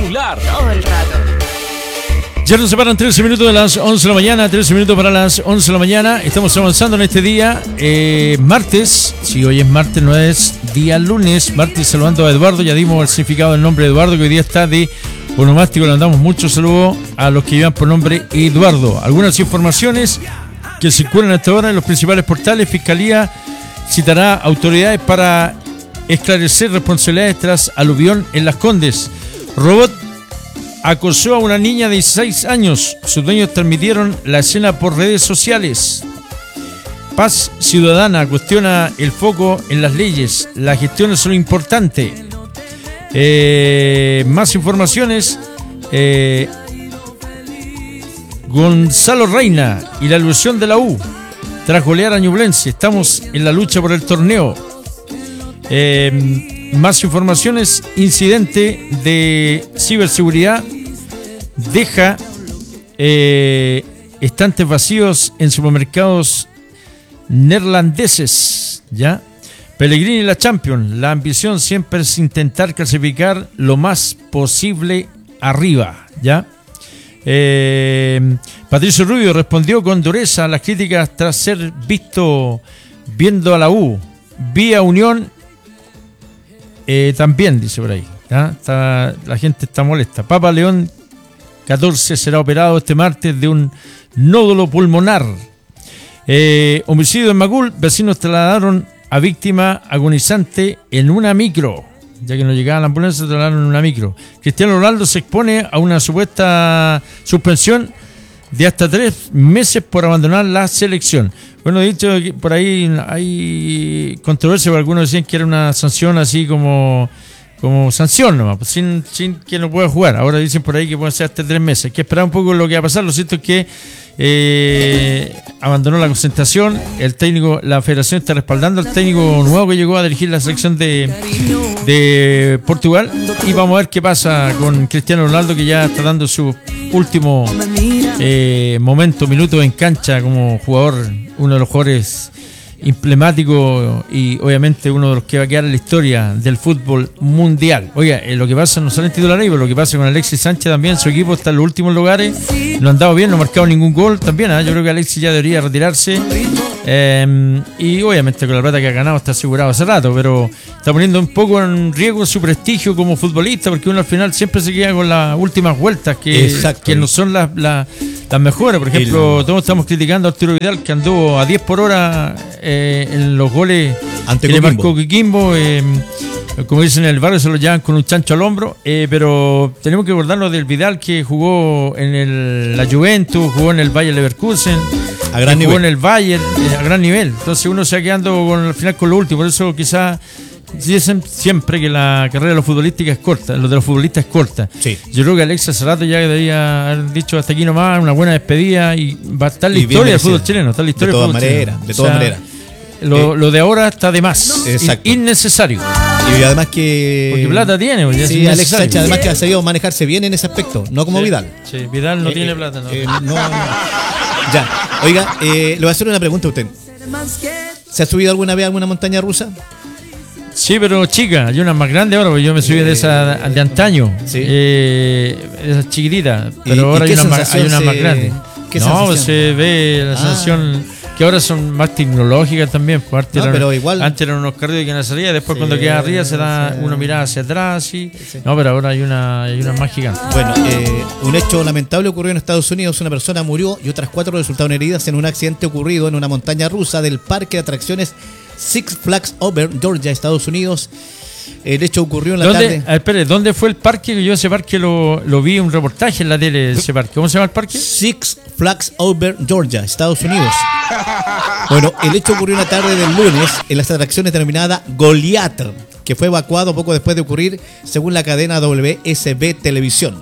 celular. Todo el rato. Ya nos separan 13 minutos de las 11 de la mañana, 13 minutos para las 11 de la mañana. Estamos avanzando en este día, martes. Si hoy es martes, no es día lunes. Martes, saludando a Eduardo. Ya dimos el significado del nombre de Eduardo, que hoy día está de onomástico. Le mandamos muchos saludos a los que llevan por nombre Eduardo. Algunas informaciones que circulan hasta ahora en los principales portales. Fiscalía citará autoridades para esclarecer responsabilidades tras aluvión en Las Condes. Robot acosó a una niña de 16 años. Sus dueños transmitieron la escena por redes sociales. Paz Ciudadana cuestiona el foco en las leyes. Las gestiones son importantes. Más informaciones. Gonzalo Reina y la ilusión de la U tras golear a Ñublense. Estamos en la lucha por el torneo. Más informaciones. Incidente de ciberseguridad deja estantes vacíos en supermercados neerlandeses. ¿Ya? Pellegrini y la Champions. La ambición siempre es intentar clasificar lo más posible arriba. ¿Ya? Patricio Rubio respondió con dureza a las críticas tras ser viendo a la U. Vía Unión también, dice por ahí. ¿Ya? La gente está molesta. Papa León 14 será operado este martes de un nódulo pulmonar. Homicidio en Macul. Vecinos trasladaron a víctima agonizante en una micro. Ya que no llegaba la ambulancia, se trasladaron en una micro. Cristiano Ronaldo se expone a una supuesta suspensión de hasta 3 meses por abandonar la selección. Bueno, dicho que por ahí hay controversia, porque algunos decían que era una sanción así como sanción nomás, pues sin que no pueda jugar. Ahora dicen por ahí que puede ser hasta 3 meses. Hay que esperar un poco lo que va a pasar. Lo cierto es que abandonó la concentración. El técnico, la federación está respaldando al técnico nuevo que llegó a dirigir la selección de Portugal, y vamos a ver qué pasa con Cristiano Ronaldo, que ya está dando su último minutos en cancha como jugador, uno de los jugadores emblemáticos y obviamente uno de los que va a quedar en la historia del fútbol mundial. Oiga, lo que pasa no sale en titular ahí, pero lo que pasa con Alexis Sánchez también, su equipo está en los últimos lugares, no han dado bien, no ha marcado ningún gol también. Yo creo que Alexis ya debería retirarse, y obviamente con la plata que ha ganado está asegurado hace rato, pero está poniendo un poco en riesgo su prestigio como futbolista, porque uno al final siempre se queda con las últimas vueltas que no son las mejores. Por ejemplo, todos estamos criticando a Arturo Vidal, que anduvo a 10 por hora en los goles ante que le marcó Coquimbo. Como dicen en el barrio, se lo llevan con un chancho al hombro, pero tenemos que acordarnos del Vidal, que jugó en la Juventus, jugó en el Bayer Leverkusen, jugó en el Bayern a gran nivel. Entonces uno se va quedando al final con lo último. Por eso quizás dicen siempre que la carrera de los futbolistas es corta, lo de los futbolistas es corta. Sí. Yo creo que Alexis hace rato ya debería haber dicho hasta aquí nomás, una buena despedida, y va a estar la historia del fútbol chileno. Está la historia de todas maneras. Lo de ahora está de más. Innecesario. Y además que... porque plata tiene. Sí, Alexis Sánchez además que ha sabido manejarse bien en ese aspecto, no como Vidal. Sí, Vidal no tiene plata. No. Ya. Oiga, le voy a hacer una pregunta a usted. ¿Se ha subido alguna vez a alguna montaña rusa? Sí, pero chica, hay una más grande ahora, porque yo me subí de esa de antaño, sí. Esa chiquitita, pero ahora hay una más grande. No, se ve la sensación que ahora son más tecnológicas también. Pero igual. Antes eran unos carriles que no salía, después cuando queda arriba se da uno mirada hacia atrás, sí. No, pero ahora hay una más gigante. Bueno, un hecho lamentable ocurrió en Estados Unidos. Una persona murió y otras 4 resultaron heridas en un accidente ocurrido en una montaña rusa del parque de atracciones Six Flags Over, Georgia, Estados Unidos. El hecho ocurrió en la tarde. Espere, ¿dónde fue el parque? Yo ese parque lo vi en un reportaje en la tele, ese parque. ¿Cómo se llama el parque? Six Flags Over, Georgia, Estados Unidos. Bueno, el hecho ocurrió en la tarde del lunes en las atracciones denominada Goliath, que fue evacuado poco después de ocurrir, según la cadena WSB Televisión.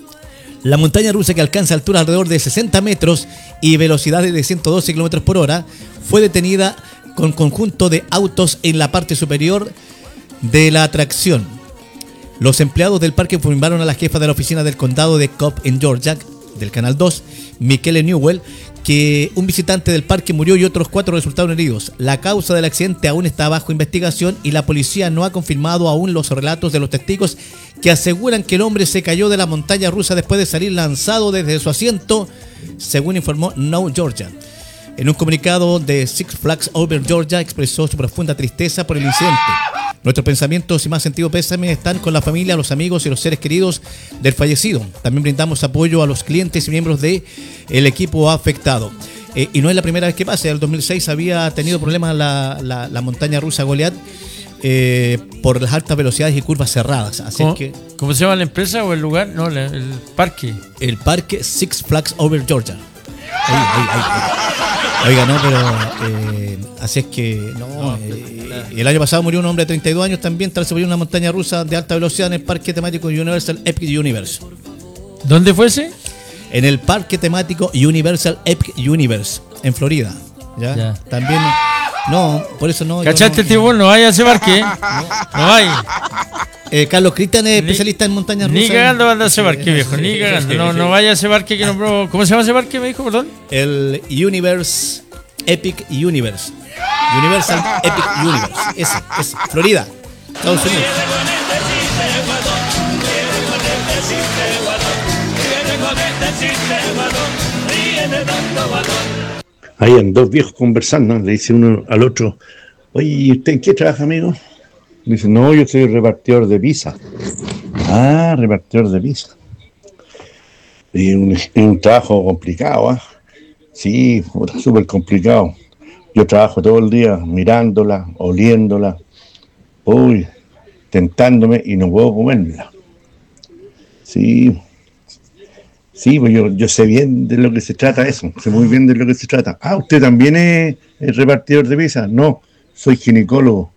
La montaña rusa, que alcanza alturas alrededor de 60 metros y velocidades de 112 kilómetros por hora, fue detenida con conjunto de autos en la parte superior de la atracción. Los empleados del parque informaron a la jefa de la oficina del condado de Cobb en Georgia, del Canal 2, Michaela Newell, que un visitante del parque murió y otros 4 resultaron heridos. La causa del accidente aún está bajo investigación y la policía no ha confirmado aún los relatos de los testigos que aseguran que el hombre se cayó de la montaña rusa después de salir lanzado desde su asiento, según informó Now Georgia. En un comunicado de Six Flags Over Georgia expresó su profunda tristeza por el incidente. Nuestros pensamientos y más sentido pésame están con la familia, los amigos y los seres queridos del fallecido. También brindamos apoyo a los clientes y miembros del equipo afectado. Y no es la primera vez que pasa. En el 2006 había tenido problemas la montaña rusa Goliath por las altas velocidades y curvas cerradas. Así ¿Cómo se llama la empresa o el lugar? No, el parque. El parque Six Flags Over Georgia. Oiga, no, pero así es que el año pasado murió un hombre de 32 años también tras subir una montaña rusa de alta velocidad en el parque temático Universal Epic Universe. ¿Dónde fue ese? En el parque temático Universal Epic Universe en Florida. ¿Ya? También no, por eso no. ¿Cachaste, tío? No vaya a ese parque. No vaya. Carlos Cristian es especialista en montañas rusas. Ni cagando anda a ese parque, viejo. Ni cagando. No vaya a ese parque que no. ¿Cómo se llama ese parque, me dijo, perdón? El Universe Epic Universe. Universal Epic Universe. Ese. Florida, Estados Unidos. Ahí han 2 viejos conversando, le dice uno al otro: oye, ¿y usted en qué trabaja, amigo? Dice: no, yo soy repartidor de pizza. Ah, repartidor de pizza. Y un trabajo complicado, ¿ah? Sí, súper complicado. Yo trabajo todo el día mirándola, oliéndola, tentándome y no puedo comérmela. Sí, pues yo sé bien de lo que se trata eso, sé muy bien de lo que se trata. Ah, ¿usted también es repartidor de pizza? No, soy ginecólogo.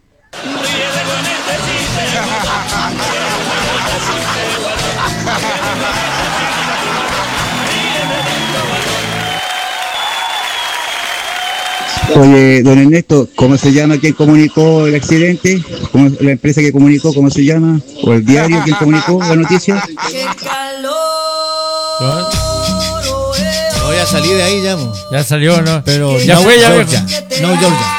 Oye, don Ernesto, ¿cómo se llama quien comunicó el accidente? ¿Cómo, la empresa que comunicó, cómo se llama? ¿O el diario quien comunicó la noticia? No, ya salí de ahí, ya. Ya salió, ¿no? Pero ya fue, ya. Georgia. No, Georgia.